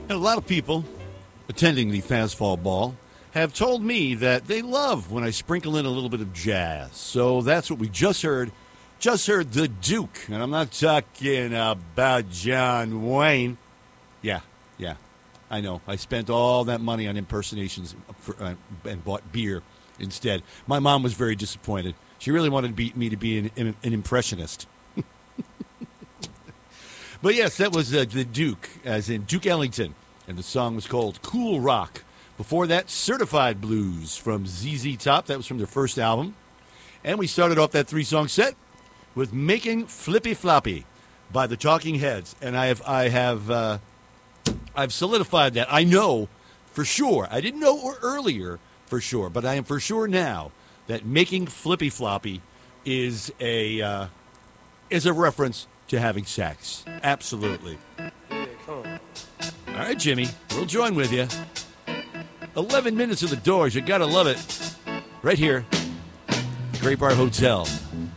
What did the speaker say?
And a lot of people attending the Fastball Ball have told me that they love when I sprinkle in a little bit of jazz. So that's what we just heard. Just heard the Duke. And I'm not talking about John Wayne. Yeah. I know. I spent all that money on impersonations and bought beer instead. My mom was very disappointed. She really wanted me to be an impressionist. But yes, that was the Duke, as in Duke Ellington. And the song was called Cool Rock. Before that, Certified Blues from ZZ Top. That was from their first album. And we started off that 3-song set with Making Flippy Floppy by the Talking Heads. And I've solidified that. I know for sure. I didn't know earlier for sure, but I am for sure now that Making Flippy Floppy is a reference to having sex. Absolutely. Yeah, come on. All right, Jimmy, we'll join with you. 11 minutes of the doors. You got to love it. Right here, Great Bar Hotel.